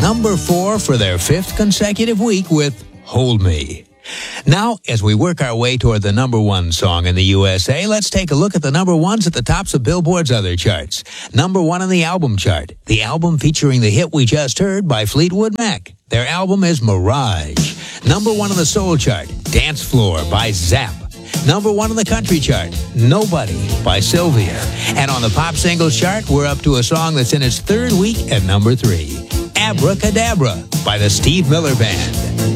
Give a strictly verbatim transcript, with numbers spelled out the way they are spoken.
number four for their fifth consecutive week with Hold Me. Now, as we work our way toward the number one song in the U S A, let's take a look at the number ones at the tops of Billboard's other charts. Number one on the album chart, the album featuring the hit we just heard by Fleetwood Mac. Their album is Mirage. Number one on the soul chart, Dance Floor by Zapp. Number one on the country chart, Nobody by Sylvia. And on the pop singles chart, we're up to a song that's in its third week at number three, Abracadabra by the Steve Miller Band.